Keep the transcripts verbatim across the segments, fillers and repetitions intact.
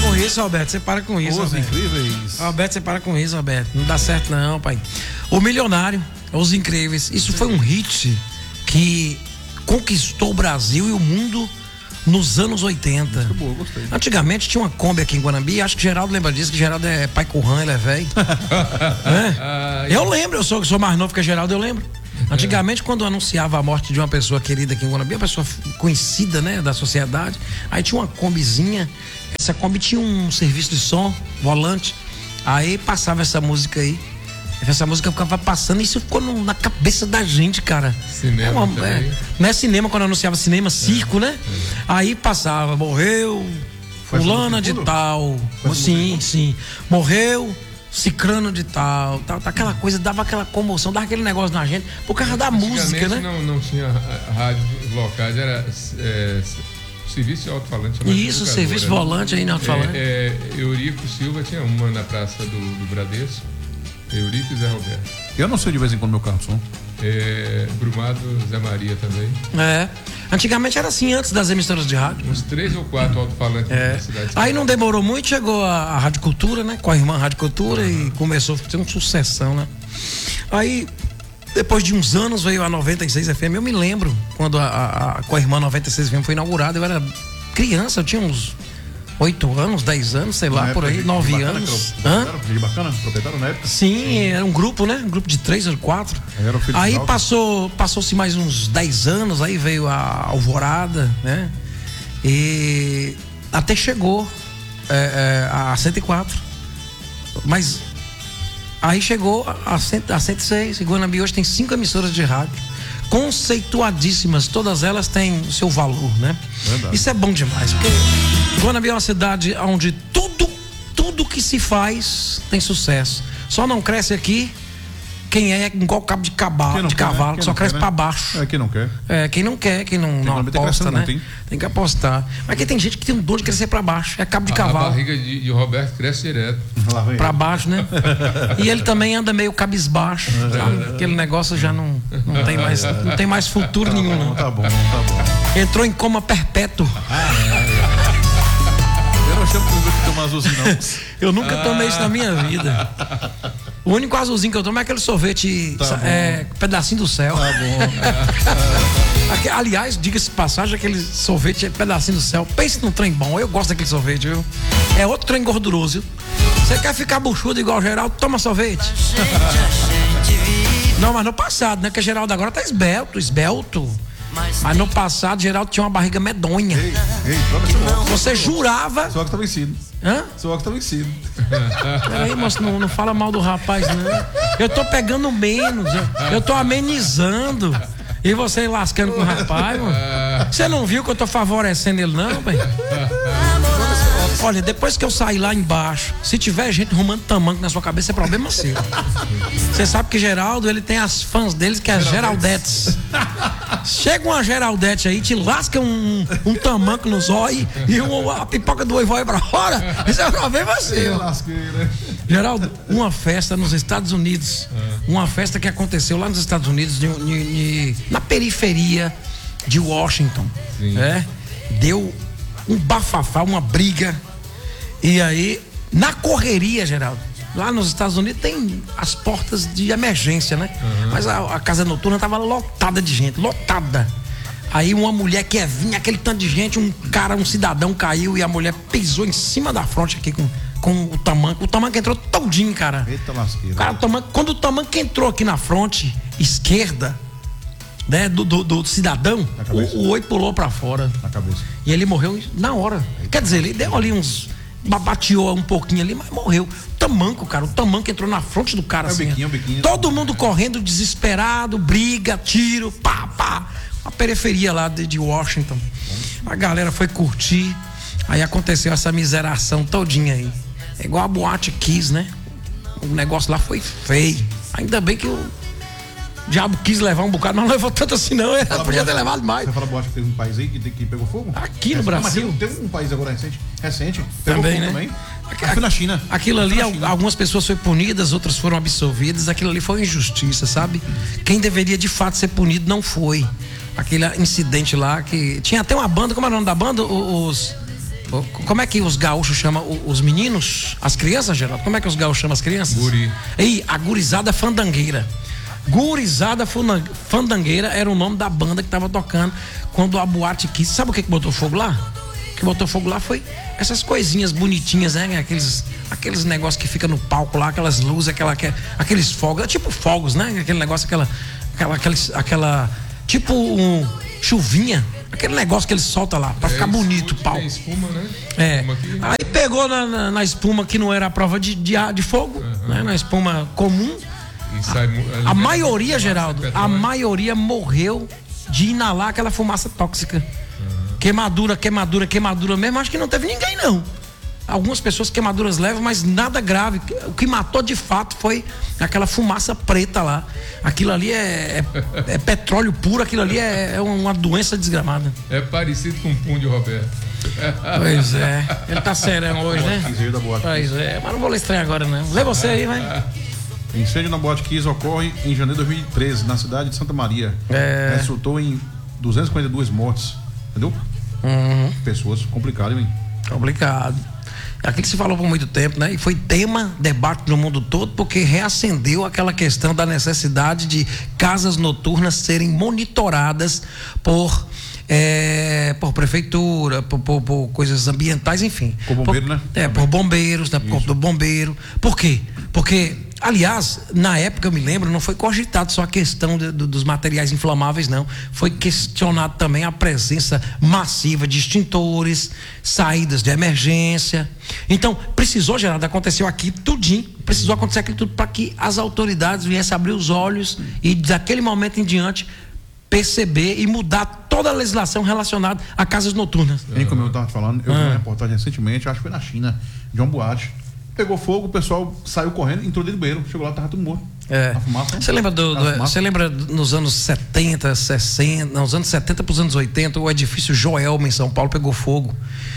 com isso, Roberto. Você para com isso, Os Roberto. Incríveis. Roberto, você para com isso, Roberto. Não dá certo não, pai. O Milionário, Os Incríveis. Isso foi um hit que conquistou o Brasil e o mundo nos anos oitenta. Muito boa, gostei. Antigamente tinha uma Kombi aqui em Guanambi. Acho que Geraldo lembra disso, que Geraldo é pai currã, ele é velho. É? Eu lembro, eu sou, sou mais novo que Geraldo, eu lembro. Antigamente, quando anunciava a morte de uma pessoa querida aqui em Guanambi, uma pessoa conhecida, né, da sociedade, aí tinha uma Kombizinha. Essa Kombi tinha um serviço de som, volante. Aí passava essa música aí. Essa música ficava passando e isso ficou no, na cabeça da gente, cara. Cinema é uma, é, não é cinema quando anunciava cinema, circo, é, né? É. Aí passava, morreu fulana de tal. Sim, sim. Morreu cicrano de tal, tal, tal. Aquela coisa, dava aquela comoção, dava aquele negócio na gente, por causa da música, né? Não, não tinha rádios locais, era é, serviço de alto-falante. Isso, serviço né? volante aí no alto-falante. É, é, Eurico Silva tinha uma na praça do, do Bradesco. Eurico e Zé Roberto. Eu não sei de vez em quando meu carro som. É, Brumado, Zé Maria também. É. Antigamente era assim, antes das emissoras de rádio. Uns três ou quatro alto-falantes é. na cidade. Aí não demorou muito, chegou a, a Rádio Cultura, né? Com a irmã Rádio Cultura, uhum. E começou a ter uma sucessão, né? Aí, depois de uns anos, veio a noventa e seis F M. Eu me lembro quando a, a, a com a irmã noventa e seis F M foi inaugurada. Eu era criança, eu tinha uns oito anos, dez anos, sei lá, por aí, nove anos. Hã? Era bacana, proprietário na época? Sim, Sim, era um grupo, né? Um grupo de três ou quatro. Aí passou, passou-se mais uns dez anos, aí veio a Alvorada, né? E até chegou é, é, a cento e quatro. Mas aí chegou a, a cento e seis. E Guanambi hoje tem cinco emissoras de rádio. Conceituadíssimas, todas elas têm o seu valor, né? Verdade. Isso é bom demais, porque Guanambi é uma cidade onde tudo, tudo que se faz tem sucesso. Só não cresce aqui quem é igual cabo de cavalo, de cavalo, que só cresce, né, para baixo. É, quem não quer. É, quem não quer, quem não, não aposta, né? Tem. tem que apostar. Mas aqui tem gente que tem um dor de crescer para baixo, é cabo de a, cavalo. A barriga de, de Roberto cresce direto. Para baixo, né? E ele também anda meio cabisbaixo. É. Aquele negócio já não, não, tem mais, não tem mais futuro tá nenhum, bom, não. Tá bom, tá bom. Entrou em coma perpétuo. Ah, é. Eu não chamo de tomar azulzinho, não. Eu nunca ah. tomei isso na minha vida. O único azulzinho que eu tomo é aquele sorvete, tá é, pedacinho do céu. Tá bom. Aqui, aliás, diga-se de passagem, aquele sorvete é pedacinho do céu. Pense num trem bom, eu gosto daquele sorvete, viu? É outro trem gorduroso. Você quer ficar buchudo igual o Geraldo? Toma sorvete. Não, mas no passado, né? Porque o Geraldo agora tá esbelto, esbelto. Mas no passado, Geraldo tinha uma barriga medonha. Ei, ei, você jurava. Só que tá vencido. Hã? Só que tá vencido. Peraí, moço, não, não fala mal do rapaz, não. Eu tô pegando menos, eu, eu tô amenizando. E você lascando com o rapaz, mano. Você não viu que eu tô favorecendo ele, não, velho? Olha, depois que eu sair lá embaixo, se tiver gente arrumando tamanco na sua cabeça, é problema seu. Você sabe que Geraldo, ele tem as fãs deles, que é as Geraldetes. Chega uma Geraldete aí, te lasca um, um tamanco nos olhos e um, a pipoca do oi vai pra fora. Isso é problema seu. Geraldo, uma festa nos Estados Unidos, uma festa que aconteceu lá nos Estados Unidos, de, de, de, na periferia de Washington, é, deu um bafafá, uma briga. E aí, na correria, Geraldo, lá nos Estados Unidos tem as portas de emergência, né? Uhum. Mas a, a casa noturna tava lotada de gente, lotada. Aí uma mulher que ia vir, aquele tanto de gente, um cara, um cidadão caiu e a mulher pisou em cima da fronte aqui com, com o tamanco. O tamanco entrou todinho, cara. Eita lasqueira. Cara, o tamanco, quando o tamanco entrou aqui na fronte esquerda, né, do, do, do cidadão, o, o oi pulou pra fora. Na cabeça. E ele morreu na hora. Eita. Quer dizer, ele deu ali uns... babateou um pouquinho ali, mas morreu. O tamanco, cara, o tamanco entrou na fronte do cara, é assim. Biquinho, biquinho. Todo mundo correndo, desesperado, briga, tiro, pá, pá. A periferia lá de, de Washington. A galera foi curtir. Aí aconteceu essa miseração todinha aí. É igual a Boate Kiss, né? O negócio lá foi feio. Ainda bem que o diabo quis levar um bocado, não levou tanto assim não, ele podia ter levado mais. Você fala, Boate, que teve um país aí que, que pegou fogo? Aqui no Brasil. Mas teve um país agora recente, recente pegou também, fogo né? também. Aqui, foi na China. Aquilo ali, China. Algumas pessoas foram punidas, outras foram absolvidas. Aquilo ali foi uma injustiça, sabe? Quem deveria de fato ser punido não foi. Aquele incidente lá que tinha até uma banda, como era o nome da banda? Os Como é que os gaúchos chamam os meninos? As crianças, Geraldo? Como é que os gaúchos chamam as crianças? Guri. Ei, a gurizada fandangueira. Gurizada Fandangueira era o nome da banda que tava tocando quando a Boate Kiss. Sabe o que que botou fogo lá? O que botou fogo lá foi essas coisinhas bonitinhas, né? Aqueles, aqueles negócios que fica no palco lá, aquelas luzes, aquela, aqueles fogos, é tipo fogos, né? Aquele negócio, aquela, aquela, aquela, aquela tipo um, chuvinha, aquele negócio que eles soltam lá pra é, ficar bonito o palco. Espuma, né? É. Espuma aqui, né? Aí pegou na, na, na espuma que não era a prova de, de, de fogo, uhum. né? Na espuma comum. E sai, a, a maioria, Geraldo, a maioria morreu de inalar aquela fumaça tóxica. Uhum. Queimadura, queimadura, queimadura mesmo. Acho que não teve ninguém, não. Algumas pessoas queimaduras leves, mas nada grave. O que matou de fato foi aquela fumaça preta lá. Aquilo ali é, é, é petróleo puro, aquilo ali é, é uma doença desgramada. É parecido com o pum de Roberto. Pois é. Ele tá serão hoje, né? Da Boate pois é, mas não vou ler estranho agora, não. Lê você aí, vai. Incêndio na Boate Kiss ocorre em janeiro de dois mil e treze, na cidade de Santa Maria. É... Resultou em duzentas e quarenta e duas mortes. Entendeu? Uhum. Pessoas, complicado, hein? Complicado. Aquilo que se falou por muito tempo, né? E foi tema, debate no mundo todo, porque reacendeu aquela questão da necessidade de casas noturnas serem monitoradas por, é, por prefeitura, por, por, por coisas ambientais, enfim. Por bombeiro, por, né? É, por bombeiros, né? Por conta do bombeiro. Por quê? Porque, aliás, na época eu me lembro, não foi cogitado só a questão de, de, dos materiais inflamáveis, não. Foi questionado também a presença massiva de extintores, saídas de emergência. Então, precisou, Geraldo, aconteceu aqui tudinho, precisou acontecer aquilo tudo para que as autoridades viessem abrir os olhos e, daquele momento em diante, perceber e mudar toda a legislação relacionada a casas noturnas. Bem, como eu estava falando, eu ah. vi uma reportagem recentemente, acho que foi na China, de uma boate. Pegou fogo, o pessoal saiu correndo, entrou dentro do banheiro, chegou lá, tava tudo morto. É. Você lembra do, do você lembra nos anos setenta, sessenta, nos anos setenta para os anos oitenta, o edifício Joelma em São Paulo pegou fogo.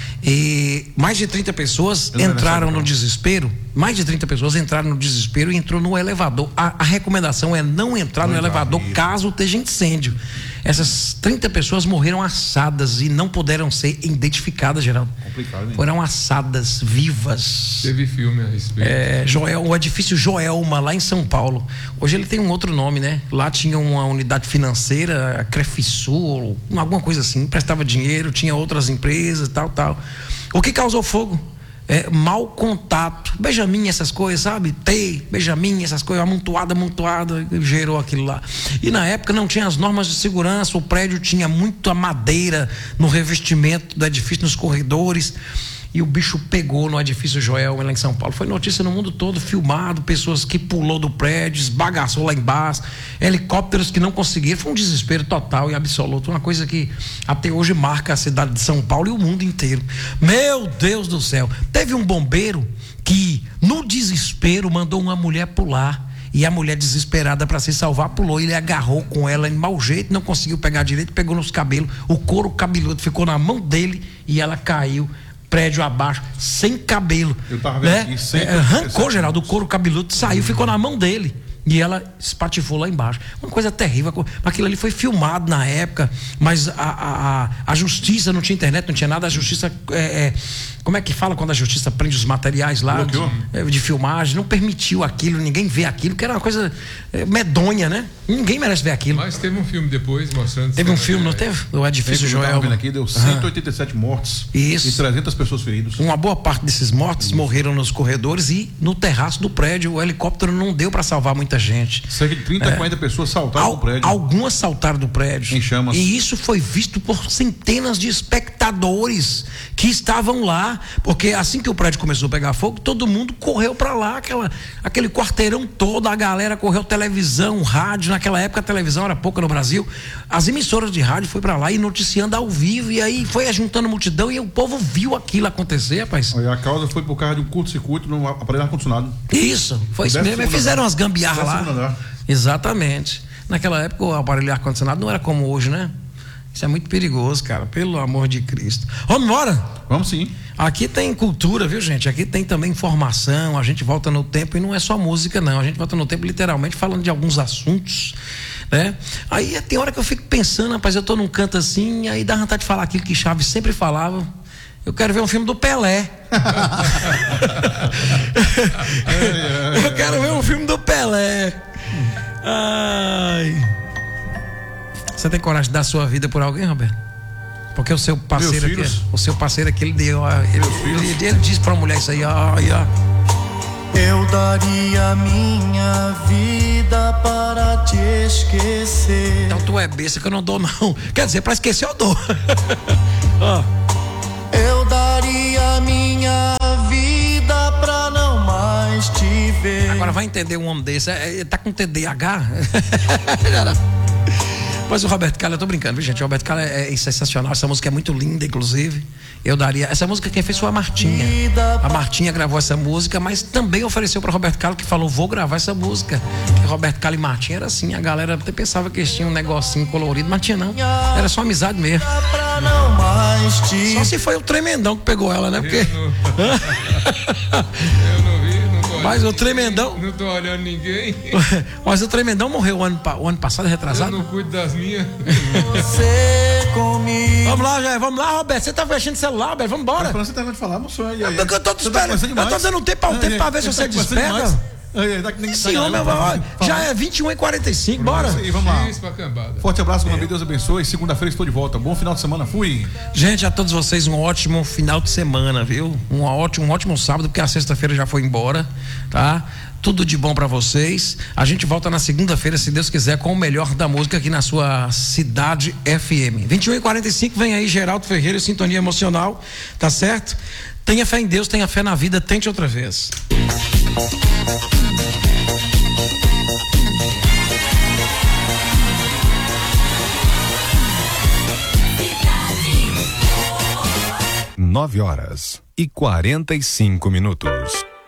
E mais de trinta pessoas entraram no desespero. Mais de trinta pessoas entraram no desespero e entrou no elevador. A, a recomendação é não entrar no elevador caso esteja incêndio. Essas trinta pessoas morreram assadas e não puderam ser identificadas, Geraldo. Complicado, hein? Foram assadas vivas. Teve filme a respeito. É, Joel, o edifício Joelma, lá em São Paulo. Hoje ele tem um outro nome, né? Lá tinha uma unidade financeira, a Crefisul, alguma coisa assim, prestava dinheiro, tinha outras empresas, tal, tal. O que causou fogo? É, mau contato, Benjamin, essas coisas, sabe? T, Benjamin, essas coisas, amontoada, amontoada, gerou aquilo lá. E na época não tinha as normas de segurança, o prédio tinha muita madeira no revestimento do edifício, nos corredores. E o bicho pegou no edifício Joel, lá em São Paulo. Foi notícia no mundo todo, filmado, pessoas que pulou do prédio, esbagaçou lá embaixo, helicópteros que não conseguiram. Foi um desespero total e absoluto, uma coisa que até hoje marca a cidade de São Paulo e o mundo inteiro. Meu Deus do céu, teve um bombeiro que no desespero mandou uma mulher pular. E a mulher desesperada para se salvar pulou, ele agarrou com ela em mau jeito, não conseguiu pegar direito, pegou nos cabelos, o couro cabeludo ficou na mão dele e ela caiu prédio abaixo, sem cabelo. Eu tava vendo, né? Aqui, sem é, arrancou, Geraldo, o couro cabeludo saiu, ficou na mão dele. E ela espatifou lá embaixo. Uma coisa terrível. Aquilo ali foi filmado na época, mas a, a, a justiça não tinha internet, não tinha nada. A justiça. É, é, como é que fala quando a justiça prende os materiais lá de, de filmagem? Não permitiu aquilo, ninguém vê aquilo, que era uma coisa é, medonha, né? Ninguém merece ver aquilo. Mas teve um filme depois mostrando. Teve um filme, não teve? O edifício Joel. Aqui deu cento e oitenta e sete uhum. mortes. Isso. E trezentas pessoas feridas. Uma boa parte desses mortos Isso. morreram nos corredores e no terraço do prédio. O helicóptero não deu para salvar muita gente. Cerca de trinta, é. quarenta pessoas saltaram Al, do prédio. Algumas saltaram do prédio. Em chamas. E isso foi visto por centenas de espectadores que estavam lá, porque assim que o prédio começou a pegar fogo, todo mundo correu para lá, aquela, aquele quarteirão todo, a galera correu, televisão, rádio. Naquela época a televisão era pouca no Brasil. As emissoras de rádio foi para lá e noticiando ao vivo, e aí foi juntando multidão e o povo viu aquilo acontecer, rapaz. A causa foi por causa de um curto-circuito no aparelho ar-condicionado. Isso, foi isso mesmo. Fizeram umas gambiarras lá. Exatamente. Naquela época o aparelho ar-condicionado não era como hoje, né? Isso é muito perigoso, cara, pelo amor de Cristo. Vamos embora? Vamos sim. Aqui tem cultura, viu, gente? Aqui tem também informação, a gente volta no tempo e não é só música, não. A gente volta no tempo literalmente falando de alguns assuntos, né? Aí tem hora que eu fico pensando, rapaz, eu tô num canto assim, aí dá vontade de falar aquilo que Chaves sempre falava. Eu quero ver um filme do Pelé. Eu quero ver um filme do Pelé. Ai. Você tem coragem de dar sua vida por alguém, Roberto? Porque o seu parceiro aqui, o seu parceiro aqui, ele deu, ele, ele, ele disse pra mulher isso aí, ó, ó. Eu daria minha vida para te esquecer. Então tu é besta que eu não dou, não. Quer dizer, pra esquecer eu dou. Ó. Eu daria minha vida pra não mais te ver. Agora vai entender um homem desse, ele tá com T D A H. Mas o Roberto Carlos, eu tô brincando, viu, gente? O Roberto Carlos é, é sensacional. Essa música é muito linda, inclusive. Eu daria. Essa música quem fez foi a Martinha. A Martinha gravou essa música, mas também ofereceu para Roberto Carlos, que falou: vou gravar essa música. E Roberto Carlos e Martinha era assim. A galera até pensava que eles tinham um negocinho colorido, mas tinha não. Era só amizade mesmo. Só se foi o Tremendão que pegou ela, né? Porque. Eu não vi, não tô Mas o Tremendão. Não tô olhando ninguém. Mas o Tremendão morreu o ano, o ano passado, retrasado. Eu não cuido das minhas. Você comigo. Vamos lá, já, vamos lá, Roberto. Você tá mexendo no celular, Roberto, vamos embora. Mas você tá de falar, moço. Aí, aí. Eu tô te esperando. Eu tô dando tempo ao tempo pra ver se você despega. Esse homem já é vinte e um e quarenta e cinco, bora. E vamos lá. Isso pra cambada. Forte abraço, meu amigo, Deus abençoe. Segunda-feira estou de volta. Bom final de semana, fui. Gente, a todos vocês um ótimo final de semana, viu? Um ótimo, um ótimo sábado, porque a sexta-feira já foi embora, tá? Tudo de bom pra vocês. A gente volta na segunda-feira, se Deus quiser, com o melhor da música aqui na sua Cidade F M. vinte e um e quarenta e cinco, vem aí Geraldo Ferreira, Sintonia Emocional, tá certo? Tenha fé em Deus, tenha fé na vida, tente outra vez. Nove horas e quarenta e cinco minutos.